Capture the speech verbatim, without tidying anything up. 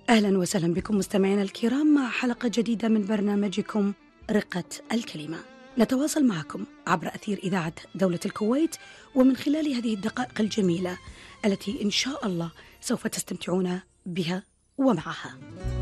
أهلا وسهلا بكم مستمعينا الكرام مع حلقة جديدة من برنامجكم رقة الكلمة. نتواصل معكم عبر أثير إذاعة دولة الكويت ومن خلال هذه الدقائق الجميلة التي إن شاء الله سوف تستمتعون بها ومعها.